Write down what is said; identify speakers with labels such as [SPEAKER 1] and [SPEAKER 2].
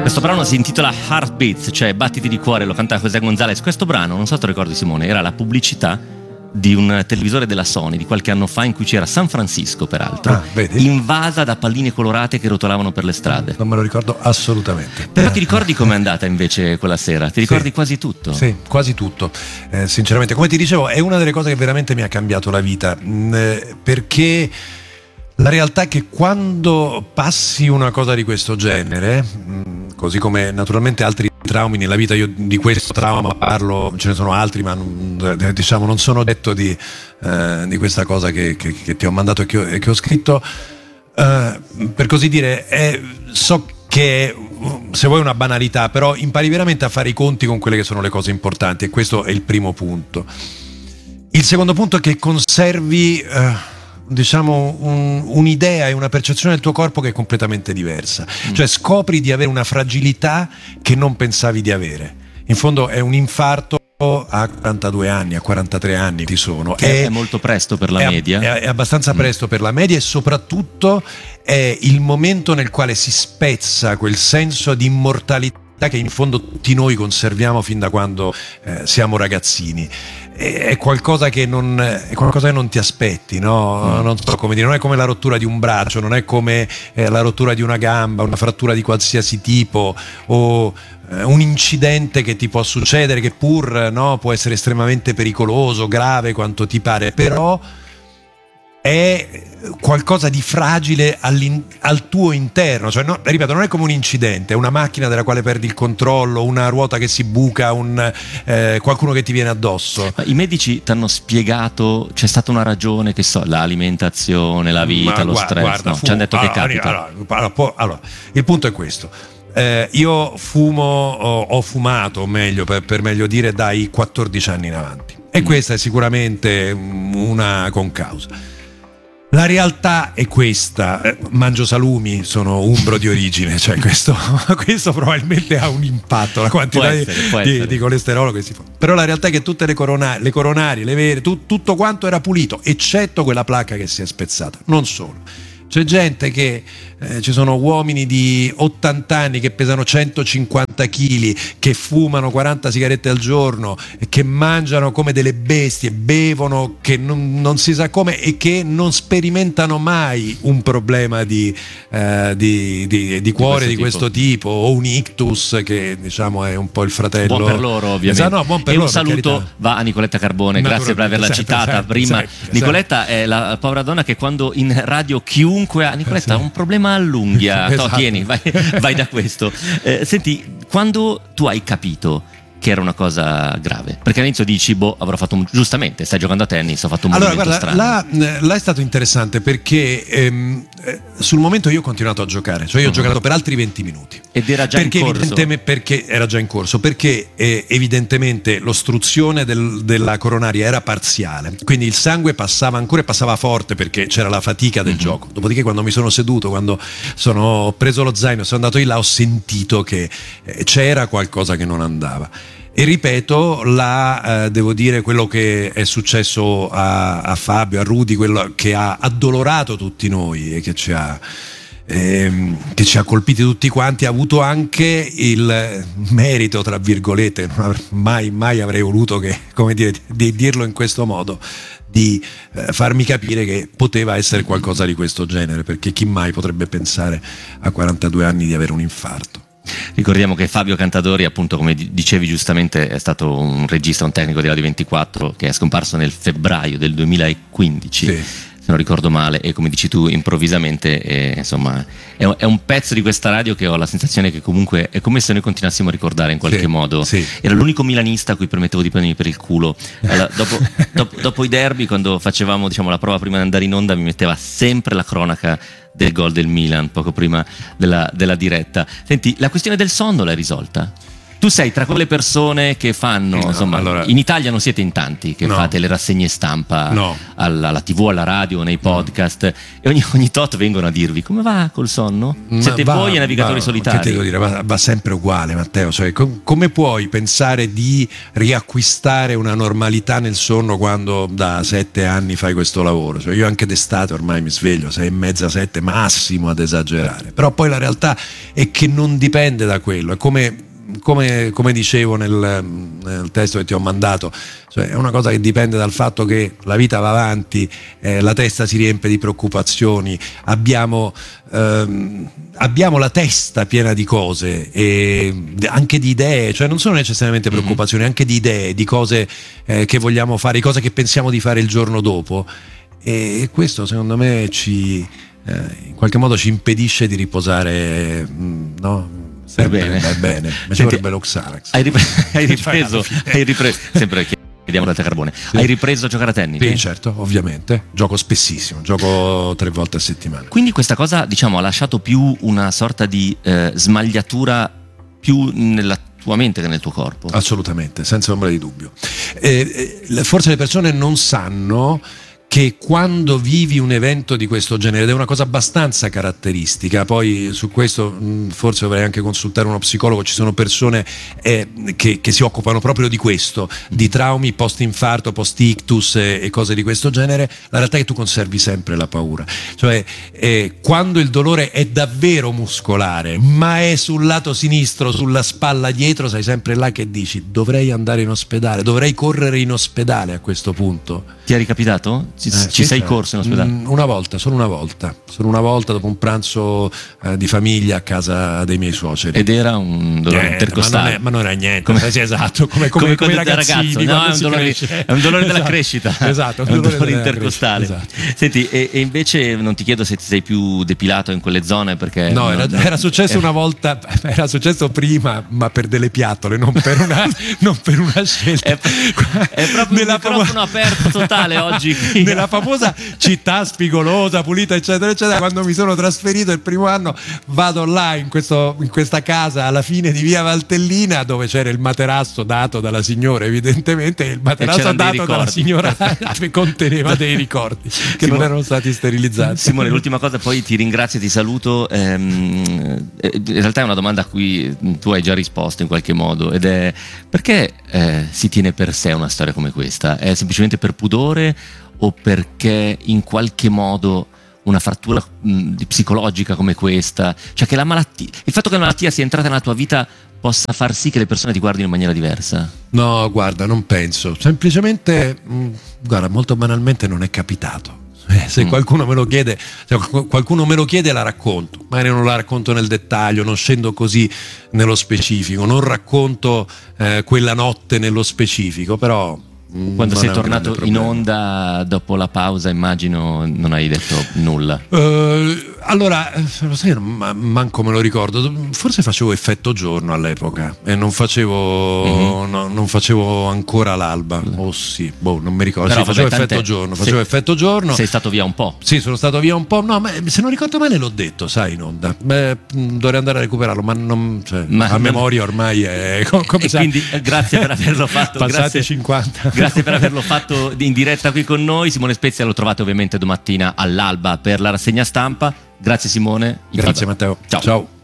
[SPEAKER 1] Questo brano si intitola Heartbeats, cioè battiti di cuore, lo canta José González. Questo brano, non so se te lo ricordi Simone, era la pubblicità di un televisore della Sony di qualche anno fa in cui c'era San Francisco, peraltro, invasa da palline colorate che rotolavano per le strade.
[SPEAKER 2] Non me lo ricordo assolutamente.
[SPEAKER 1] Però ti ricordi com'è andata invece quella sera? Ti ricordi quasi tutto?
[SPEAKER 2] Sì, quasi tutto. Sinceramente, come ti dicevo, è una delle cose che veramente mi ha cambiato la vita, perché la realtà è che quando passi una cosa di questo genere, così come naturalmente altri traumi nella vita, io di questo trauma parlo, ce ne sono altri, ma diciamo non sono detto di questa cosa che ti ho mandato e che ho scritto, per così dire, so che se vuoi una banalità, però impari veramente a fare i conti con quelle che sono le cose importanti, e questo è il primo punto. Il secondo punto è che conservi diciamo un'idea e una percezione del tuo corpo che è completamente diversa, cioè scopri di avere una fragilità che non pensavi di avere. In fondo è un infarto a 42 anni, a 43 anni ti sono.
[SPEAKER 1] Che è molto presto per la media.
[SPEAKER 2] È abbastanza presto per la media, e soprattutto è il momento nel quale si spezza quel senso di immortalità che in fondo tutti noi conserviamo fin da quando siamo ragazzini. È qualcosa che non ti aspetti, no? Non so come dire, non è come la rottura di un braccio, non è come la rottura di una gamba, una frattura di qualsiasi tipo, o un incidente che ti può succedere, che pur può essere estremamente pericoloso, grave quanto ti pare, però è qualcosa di fragile al tuo interno, cioè ripeto, non è come un incidente, è una macchina della quale perdi il controllo, una ruota che si buca, qualcuno che ti viene addosso.
[SPEAKER 1] I medici ti hanno spiegato, c'è stata una ragione, che so, l'alimentazione, la vita, lo stress?
[SPEAKER 2] Guarda,
[SPEAKER 1] ci hanno detto che capita.
[SPEAKER 2] Allora, il punto è questo. Io ho fumato, meglio per meglio dire, dai 14 anni in avanti, e questa è sicuramente una concausa. La realtà è questa: mangio salumi, sono umbro di origine, cioè questo probabilmente ha un impatto, la quantità di colesterolo che si fa. Però la realtà è che tutte le coronarie, le vere, tutto quanto era pulito, eccetto quella placca che si è spezzata. Non solo. C'è gente che ci sono uomini di 80 anni che pesano 150 kg, che fumano 40 sigarette al giorno, che mangiano come delle bestie, bevono che non si sa come, e che non sperimentano mai un problema di cuore di questo tipo, o un ictus, che diciamo è un po' il fratello.
[SPEAKER 1] Buon per loro, ovviamente.
[SPEAKER 2] Buon per
[SPEAKER 1] e
[SPEAKER 2] loro,
[SPEAKER 1] un saluto va a Nicoletta Carbone, grazie per averla citata prima. Nicoletta è la povera donna che quando in radio chiunque ha Nicoletta ha un problema all'unghia,
[SPEAKER 2] Esatto.
[SPEAKER 1] Tieni, vai da questo. Senti, quando tu hai capito che era una cosa grave, perché all'inizio dici giustamente stai giocando a tennis, ho fatto un movimento strano.
[SPEAKER 2] Là è stato interessante perché sul momento io ho continuato a giocare, cioè io ho giocato per altri 20 minuti.
[SPEAKER 1] Ed era già in corso?
[SPEAKER 2] Perché era già in corso, perché evidentemente l'ostruzione della coronaria era parziale, quindi il sangue passava ancora, e passava forte perché c'era la fatica del gioco. Dopodiché, quando mi sono seduto, quando ho preso lo zaino e sono andato in là, ho sentito che c'era qualcosa che non andava. E ripeto, devo dire, quello che è successo a Fabio, a Rudy, quello che ha addolorato tutti noi e che ci ha colpiti tutti quanti, ha avuto anche il merito, tra virgolette, mai avrei voluto di dirlo in questo modo, di farmi capire che poteva essere qualcosa di questo genere, perché chi mai potrebbe pensare a 42 anni di avere un infarto.
[SPEAKER 1] Ricordiamo che Fabio Cantadori, appunto, come dicevi giustamente, è stato un regista, un tecnico di Radio 24 che è scomparso nel febbraio del 2015, se non ricordo male, e come dici tu, improvvisamente, insomma, è un pezzo di questa radio che ho la sensazione che comunque è come se noi continuassimo a ricordare in qualche modo. Era l'unico milanista a cui permettevo di prendermi per il culo. Allora, dopo i derby, quando facevamo, diciamo, la prova prima di andare in onda, mi metteva sempre la cronaca del gol del Milan poco prima della diretta. Senti, la questione del sonno l'hai risolta? Tu sei tra quelle persone che fanno, insomma, allora, in Italia non siete in tanti che fate le rassegne stampa alla TV, alla radio, nei podcast, e ogni tot vengono a dirvi come va col sonno? Siete voi e Navigatori Solitari.
[SPEAKER 2] Che ti devo dire, va sempre uguale, Matteo, cioè, come puoi pensare di riacquistare una normalità nel sonno quando da 7 anni fai questo lavoro? Cioè, io anche d'estate ormai mi sveglio 6:30, 7 massimo ad esagerare, però poi la realtà è che non dipende da quello, è come dicevo nel testo che ti ho mandato, cioè è una cosa che dipende dal fatto che la vita va avanti, la testa si riempie di preoccupazioni, abbiamo la testa piena di cose e anche di idee, cioè non sono necessariamente preoccupazioni, anche di idee, di cose che vogliamo fare, di cose che pensiamo di fare il giorno dopo, e questo secondo me in qualche modo ci impedisce di riposare, no? Bene. Ci vorrebbe l'Oxalax.
[SPEAKER 1] Hai ripreso sempre chiediamo dal carbone. Sì. Hai ripreso a giocare a tennis?
[SPEAKER 2] Sì, certo, ovviamente. Gioco spessissimo, gioco 3 volte a settimana.
[SPEAKER 1] Quindi questa cosa, diciamo, ha lasciato più una sorta di smagliatura più nella tua mente che nel tuo corpo?
[SPEAKER 2] Assolutamente, senza ombra di dubbio. Forse le persone non sanno che quando vivi un evento di questo genere, ed è una cosa abbastanza caratteristica, poi su questo forse dovrei anche consultare uno psicologo, ci sono persone che si occupano proprio di questo, di traumi post-infarto, post-ictus e cose di questo genere. La realtà è che tu conservi sempre la paura, cioè quando il dolore è davvero muscolare ma è sul lato sinistro, sulla spalla dietro, sei sempre là che dici dovrei andare in ospedale, dovrei correre in ospedale a questo punto.
[SPEAKER 1] Ti è ricapitato? Ci sei corso in ospedale?
[SPEAKER 2] Solo una volta dopo un pranzo di famiglia a casa dei miei suoceri.
[SPEAKER 1] Ed era un dolore intercostale?
[SPEAKER 2] Ma non era niente, sì, esatto, come i ragazzini,
[SPEAKER 1] no, è un dolore della crescita.
[SPEAKER 2] Esatto,
[SPEAKER 1] è un dolore intercostale.
[SPEAKER 2] Esatto.
[SPEAKER 1] Senti, e invece non ti chiedo se ti sei più depilato in quelle zone, perché
[SPEAKER 2] no, era successo una volta, era successo prima, ma per delle piattole, non per una scelta.
[SPEAKER 1] È proprio un microfono aperto totale oggi.
[SPEAKER 2] Nella famosa città spigolosa, pulita, eccetera, eccetera. Quando mi sono trasferito il primo anno, vado là in questa casa alla fine di via Valtellina, dove c'era il materasso dato dalla signora, evidentemente, il materasso dato dalla signora conteneva dei ricordi che non erano stati sterilizzati.
[SPEAKER 1] Simone, l'ultima cosa, poi ti ringrazio e ti saluto. In realtà è una domanda a cui tu hai già risposto in qualche modo, ed è: perché si tiene per sé una storia come questa? È semplicemente per pudore o perché in qualche modo una frattura psicologica come questa, cioè che il fatto che la malattia sia entrata nella tua vita possa far sì che le persone ti guardino in maniera diversa?
[SPEAKER 2] No, guarda, non penso, semplicemente guarda, molto banalmente non è capitato. Se qualcuno me lo chiede, la racconto, magari non la racconto nel dettaglio, non scendo così nello specifico, non racconto quella notte nello specifico, però
[SPEAKER 1] quando sei tornato in onda dopo la pausa, immagino non hai detto nulla.
[SPEAKER 2] Allora, lo sai, manco me lo ricordo. Forse facevo Effetto Giorno all'epoca e non facevo ancora l'alba. Sì, non mi ricordo.
[SPEAKER 1] Però,
[SPEAKER 2] sì, facevo Effetto Giorno.
[SPEAKER 1] Sei stato via un po'?
[SPEAKER 2] Sì, sono stato via un po'. No, ma se non ricordo male l'ho detto, sai, in onda. Dovrei andare a recuperarlo, ma a memoria ormai è come
[SPEAKER 1] quindi grazie per averlo fatto.
[SPEAKER 2] Passati 50.
[SPEAKER 1] Grazie per averlo fatto in diretta qui con noi. Simone Spezia lo trovate ovviamente domattina all'alba per la rassegna stampa. Grazie Simone.
[SPEAKER 2] Grazie Matteo.
[SPEAKER 1] Ciao.